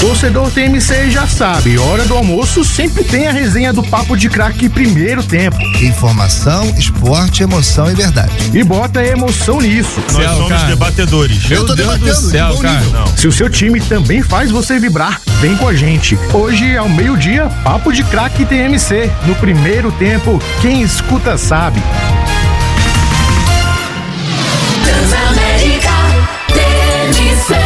Torcedor TMC já sabe, hora do almoço sempre tem a resenha do Papo de Craque Primeiro Tempo. Informação, esporte, emoção e verdade. E bota emoção nisso. Nós somos debatedores. Eu tô debatendo, do céu, cara. Se o seu time também faz você vibrar, vem com a gente. Hoje, ao meio-dia, Papo de Craque TMC. No Primeiro Tempo, quem escuta sabe. Transamérica TMC.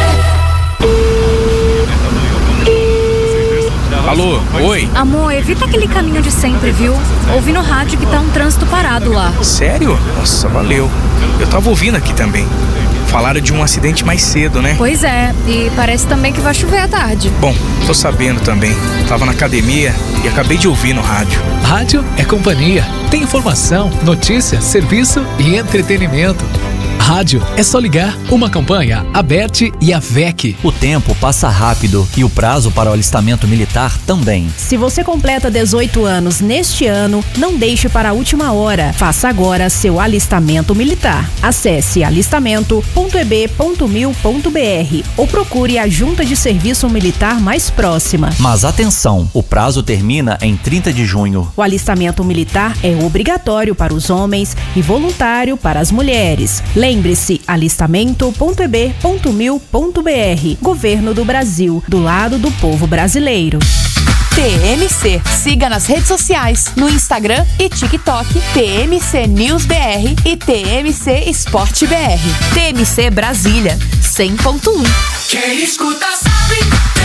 Alô, oi? Amor, evita aquele caminho de sempre, viu? Ouvi no rádio que tá um trânsito parado lá. Sério? Nossa, valeu. Eu tava ouvindo aqui também. Falaram de um acidente mais cedo, né? Pois é, e parece também que vai chover à tarde. Bom, tô sabendo também. Tava na academia e acabei de ouvir no rádio. Rádio é companhia. Tem informação, notícia, serviço e entretenimento. Rádio é só ligar. Uma campanha, a BET e a VEC. O tempo passa rápido e o prazo para o alistamento militar também. Se você completa 18 anos neste ano, não deixe para a última hora. Faça agora seu alistamento militar. Acesse alistamento.eb.mil.br ou procure a Junta de Serviço Militar mais próxima. Mas atenção, o prazo termina em 30 de junho. O alistamento militar é obrigatório para os homens e voluntário para as mulheres. Lembre-se, alistamento.eb.mil.br. Governo do Brasil, do lado do povo brasileiro. TMC. Siga nas redes sociais, no Instagram e TikTok, TMC News BR e TMC Esporte BR. TMC Brasília, 100.1. Quem escuta sabe.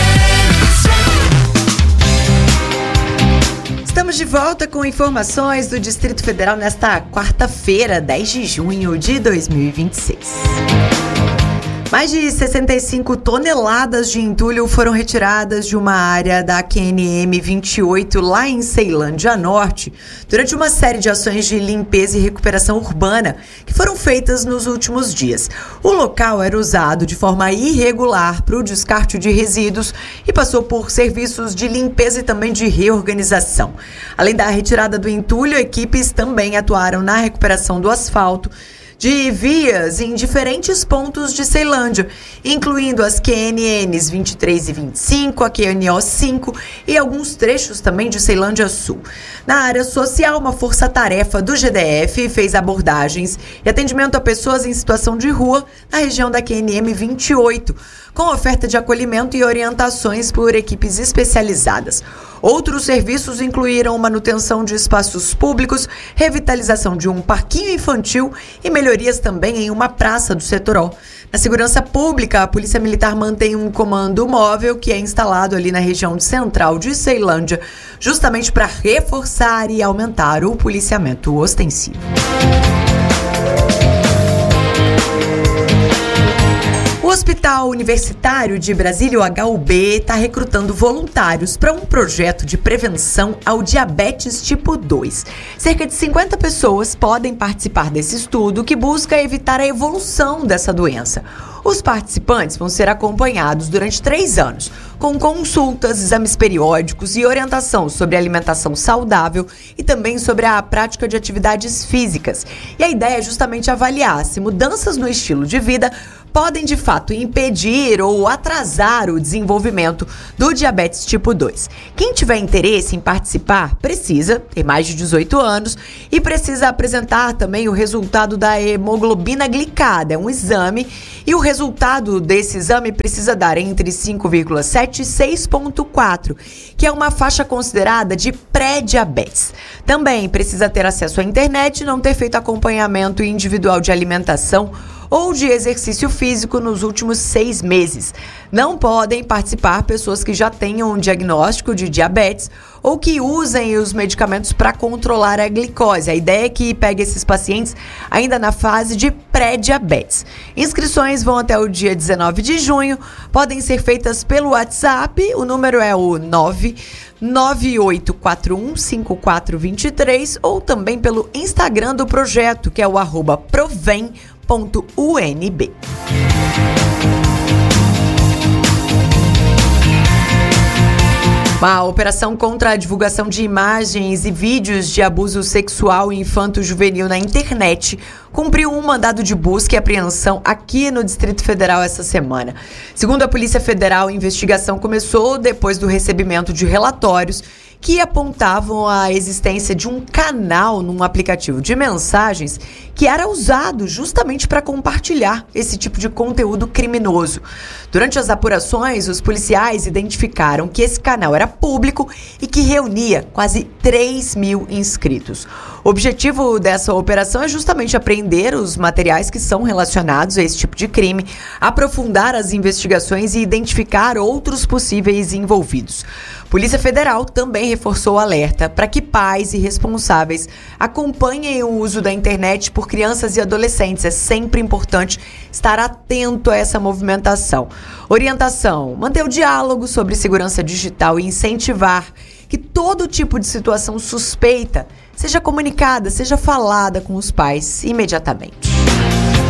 Estamos de volta com informações do Distrito Federal nesta quarta-feira, 10 de junho de 2026. Mais de 65 toneladas de entulho foram retiradas de uma área da QNM 28 lá em Ceilândia Norte durante uma série de ações de limpeza e recuperação urbana que foram feitas nos últimos dias. O local era usado de forma irregular para o descarte de resíduos e passou por serviços de limpeza e também de reorganização. Além da retirada do entulho, equipes também atuaram na recuperação do asfalto de vias em diferentes pontos de Ceilândia, incluindo as QNNs 23 e 25, a QNO 5 e alguns trechos também de Ceilândia Sul. Na área social, uma força-tarefa do GDF fez abordagens e atendimento a pessoas em situação de rua na região da QNM 28, com oferta de acolhimento e orientações por equipes especializadas. Outros serviços incluíram manutenção de espaços públicos, revitalização de um parquinho infantil e melhorias também em uma praça do setor O. Na segurança pública, a Polícia Militar mantém um comando móvel que é instalado ali na região central de Ceilândia, justamente para reforçar e aumentar o policiamento ostensivo. O Hospital Universitário de Brasília, o HUB, está recrutando voluntários para um projeto de prevenção ao diabetes tipo 2. Cerca de 50 pessoas podem participar desse estudo que busca evitar a evolução dessa doença. Os participantes vão ser acompanhados durante 3 anos, com consultas, exames periódicos e orientação sobre alimentação saudável e também sobre a prática de atividades físicas. E a ideia é justamente avaliar se mudanças no estilo de vida podem, de fato, impedir ou atrasar o desenvolvimento do diabetes tipo 2. Quem tiver interesse em participar precisa ter mais de 18 anos e precisa apresentar também o resultado da hemoglobina glicada, é um exame, e o resultado desse exame precisa dar entre 5,7 e 6,4, que é uma faixa considerada de pré-diabetes. Também precisa ter acesso à internet e não ter feito acompanhamento individual de alimentação ou de exercício físico nos últimos 6 meses. Não podem participar pessoas que já tenham um diagnóstico de diabetes ou que usem os medicamentos para controlar a glicose. A ideia é que pegue esses pacientes ainda na fase de pré-diabetes. Inscrições vão até o dia 19 de junho, podem ser feitas pelo WhatsApp, o número é o 998415423 ou também pelo Instagram do projeto, que é o @provem.unb. A operação contra a divulgação de imagens e vídeos de abuso sexual e infanto-juvenil na internet cumpriu um mandado de busca e apreensão aqui no Distrito Federal essa semana. Segundo a Polícia Federal, a investigação começou depois do recebimento de relatórios que apontavam a existência de um canal num aplicativo de mensagens que era usado justamente para compartilhar esse tipo de conteúdo criminoso. Durante as apurações, os policiais identificaram que esse canal era público e que reunia quase 3 mil inscritos. O objetivo dessa operação é justamente apreender os materiais que são relacionados a esse tipo de crime, aprofundar as investigações e identificar outros possíveis envolvidos. Polícia Federal também reforçou o alerta para que pais e responsáveis acompanhem o uso da internet por crianças e adolescentes. É sempre importante estar atento a essa movimentação. Orientação: manter o diálogo sobre segurança digital e incentivar que todo tipo de situação suspeita seja comunicada, seja falada com os pais imediatamente.